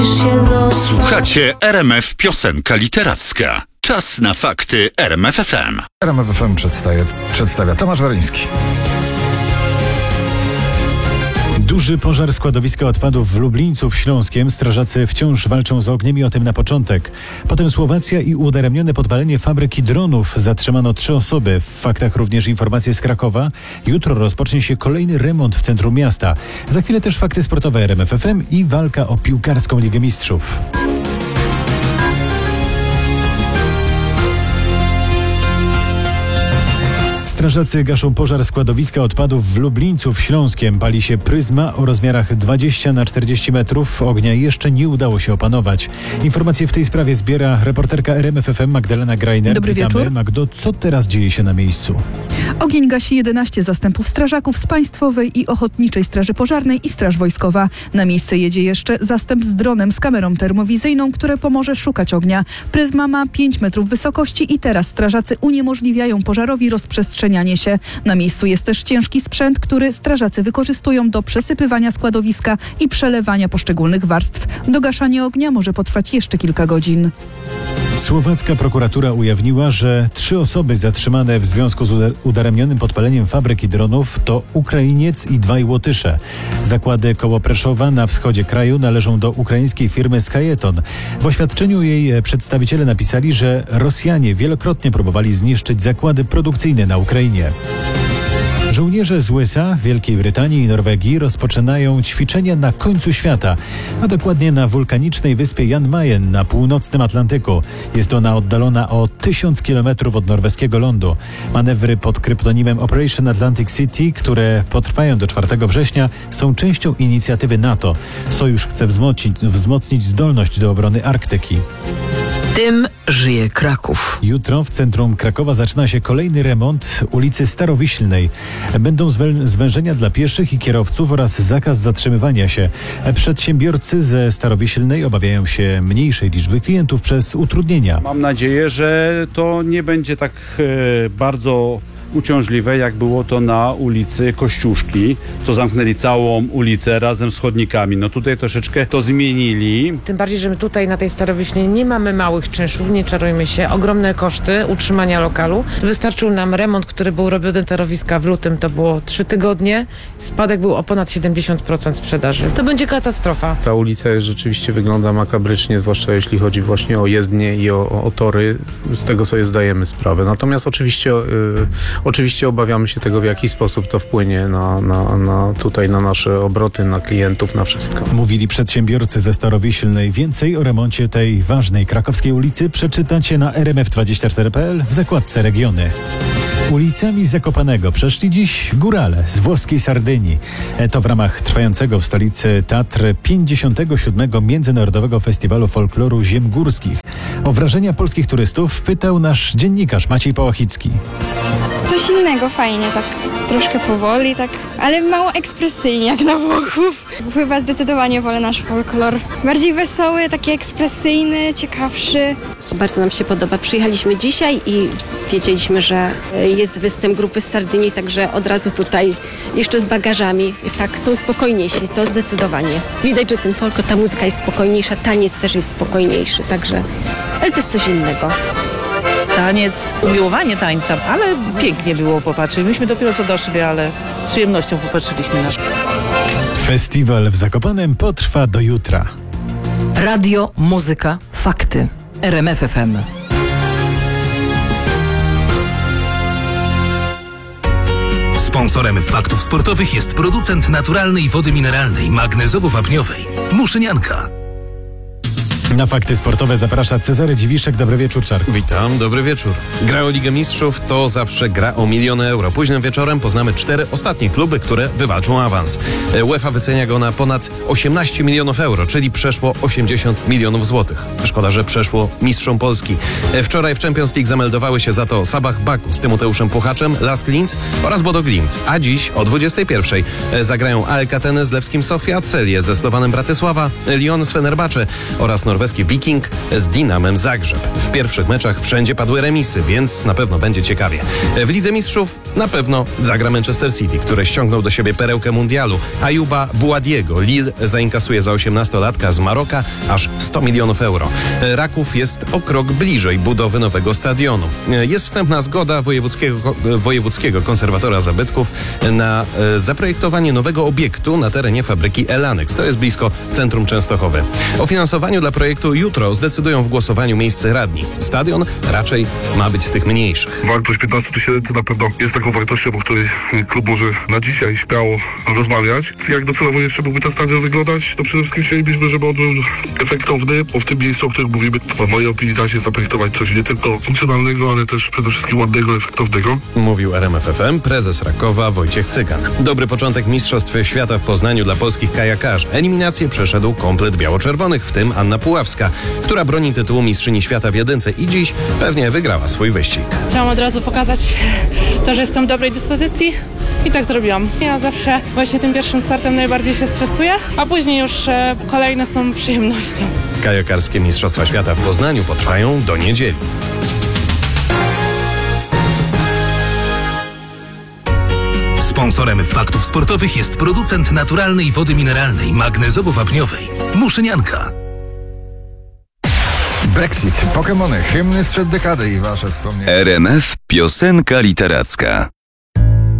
Słuchacie RMF Piosenka Literacka. Czas na fakty RMF FM. RMF FM przedstawia Tomasz Waryński. Duży pożar składowiska odpadów w Lublińcu Śląskiem. Strażacy wciąż walczą z ogniem i o tym na początek. Potem Słowacja i udaremnione podpalenie fabryki dronów. Zatrzymano 3 osoby. W faktach również informacje z Krakowa. Jutro rozpocznie się kolejny remont w centrum miasta. Za chwilę też fakty sportowe RMF FM i walka o piłkarską Ligę Mistrzów. Strażacy gaszą pożar składowiska odpadów w Lublińcu Śląskim. Pali się pryzma o rozmiarach 20x40 metrów. Ognia jeszcze nie udało się opanować. Informacje w tej sprawie zbiera reporterka RMF FM Magdalena Grajner. Dobry wieczór. Magdo, co teraz dzieje się na miejscu? Ogień gasi 11 zastępów strażaków z Państwowej i Ochotniczej Straży Pożarnej i Straż Wojskowa. Na miejsce jedzie jeszcze zastęp z dronem z kamerą termowizyjną, które pomoże szukać ognia. Pryzma ma 5 metrów wysokości i teraz strażacy uniemożliwiają pożarowi rozprzestrzenianie się. Na miejscu jest też ciężki sprzęt, który strażacy wykorzystują do przesypywania składowiska i przelewania poszczególnych warstw. Dogaszanie ognia może potrwać jeszcze kilka godzin. Słowacka prokuratura ujawniła, że 3 osoby zatrzymane w związku z udaremnionym podpaleniem fabryki dronów to Ukrainiec i 2 Łotysze. Zakłady koło Preszowa na wschodzie kraju należą do ukraińskiej firmy Schajeton. W oświadczeniu jej przedstawiciele napisali, że Rosjanie wielokrotnie próbowali zniszczyć zakłady produkcyjne na Ukrainie. Żołnierze z USA, Wielkiej Brytanii i Norwegii rozpoczynają ćwiczenia na końcu świata, a dokładnie na wulkanicznej wyspie Jan Mayen na północnym Atlantyku. Jest ona oddalona o 1000 km od norweskiego lądu. Manewry pod kryptonimem Operation Atlantic City, które potrwają do 4 września, są częścią inicjatywy NATO. Sojusz chce wzmocnić zdolność do obrony Arktyki. Tym żyje Kraków. Jutro w centrum Krakowa zaczyna się kolejny remont ulicy Starowiślnej. Będą zwężenia dla pieszych i kierowców oraz zakaz zatrzymywania się. Przedsiębiorcy ze Starowiślnej obawiają się mniejszej liczby klientów przez utrudnienia. Mam nadzieję, że to nie będzie tak bardzo uciążliwe, jak było to na ulicy Kościuszki, co zamknęli całą ulicę razem z chodnikami. No tutaj troszeczkę to zmienili. Tym bardziej, że my tutaj na tej Starowiślnej nie mamy małych czynszów, nie czarujmy się, ogromne koszty utrzymania lokalu. Wystarczył nam remont, który był robiony torowiska w lutym, to było 3 tygodnie. Spadek był o ponad 70% sprzedaży. To będzie katastrofa. Ta ulica rzeczywiście wygląda makabrycznie, zwłaszcza jeśli chodzi właśnie o jezdnie i o tory, z tego sobie zdajemy sprawę. Natomiast oczywiście obawiamy się tego, w jaki sposób to wpłynie tutaj na nasze obroty, na klientów, na wszystko. Mówili przedsiębiorcy ze Starowiślnej. Więcej o remoncie tej ważnej krakowskiej ulicy przeczytacie na rmf24.pl w zakładce Regiony. Ulicami Zakopanego przeszli dziś górale z włoskiej Sardynii. To w ramach trwającego w stolicy Tatr 57. Międzynarodowego Festiwalu Folkloru Ziem Górskich. O wrażenia polskich turystów pytał nasz dziennikarz Maciej Pałachicki. Coś innego, fajnie, tak troszkę powoli, tak, ale mało ekspresyjnie jak na Włochów. Chyba zdecydowanie wolę nasz folklor. Bardziej wesoły, taki ekspresyjny, ciekawszy. Bardzo nam się podoba. Przyjechaliśmy dzisiaj i wiedzieliśmy, że jest występ grupy z Sardynii, także od razu tutaj jeszcze z bagażami. Tak, są spokojniejsi, to zdecydowanie. Widać, że ten folklor, ta muzyka jest spokojniejsza, taniec też jest spokojniejszy, także, ale to jest coś innego. Taniec, umiłowanie tańca, ale pięknie było popatrzeć. Myśmy dopiero co doszli, ale z przyjemnością popatrzyliśmy na to. Festiwal w Zakopanem potrwa do jutra. Radio, muzyka, fakty. RMF FM. Sponsorem faktów sportowych jest producent naturalnej wody mineralnej, magnezowo-wapniowej Muszynianka. Na fakty sportowe zaprasza Cezary Dziwiszek. Dobry wieczór, Czarku. Witam, dobry wieczór. Gra o Ligę Mistrzów to zawsze gra o miliony euro. Późnym wieczorem poznamy 4 ostatnie kluby, które wywalczą awans. UEFA wycenia go na ponad 18 milionów euro, czyli przeszło 80 milionów złotych. Szkoda, że przeszło mistrzom Polski. Wczoraj w Champions League zameldowały się za to Sabah Baku z Tymoteuszem Puchaczem, Lask Linz oraz Bodo Glimt. A dziś o 21:00 zagrają AEK Atenes z Lewskim Sofia, Celię ze Slovanem Bratysława, Lyon z Fenerbahce oraz Norwegia norweski Viking z Dinamem Zagrzeb. W pierwszych meczach wszędzie padły remisy, więc na pewno będzie ciekawie. W Lidze Mistrzów na pewno zagra Manchester City, który ściągnął do siebie perełkę mundialu. Ayuba Bouadiego Lille zainkasuje za 18-latka z Maroka aż 100 milionów euro. Raków jest o krok bliżej budowy nowego stadionu. Jest wstępna zgoda wojewódzkiego konserwatora zabytków na zaprojektowanie nowego obiektu na terenie fabryki Elanex. To jest blisko centrum Częstochowy. O finansowaniu dla projektu jutro zdecydują w głosowaniu miejsce radni. Stadion raczej ma być z tych mniejszych. Wartość 15 tysięcy na pewno jest taką wartością, o której klub może na dzisiaj śmiało rozmawiać. Jak docelowo jeszcze mógłby ten stadion wyglądać, to przede wszystkim chcielibyśmy, żeby on był efektowny, bo w tym miejscu, o którym mówimy, w mojej opinii da się zaprojektować coś nie tylko funkcjonalnego, ale też przede wszystkim ładnego, efektownego. Mówił RMF FM prezes Rakowa Wojciech Cygan. Dobry początek Mistrzostw Świata w Poznaniu dla polskich kajakarzy. Eliminację przeszedł komplet biało-czerwonych, w tym Anna Puławska, która broni tytułu mistrzyni świata w jedynce i dziś pewnie wygrała swój wyścig. Chciałam od razu pokazać to, że jestem w dobrej dyspozycji i tak zrobiłam. Ja zawsze właśnie tym pierwszym startem najbardziej się stresuję, a później już kolejne są przyjemnością. Kajakarskie Mistrzostwa Świata w Poznaniu potrwają do niedzieli. Sponsorem Faktów Sportowych jest producent naturalnej wody mineralnej magnezowo-wapniowej Muszynianka. Brexit, Pokemony, hymny sprzed dekady i wasze wspomnienia. RMF Piosenka Literacka.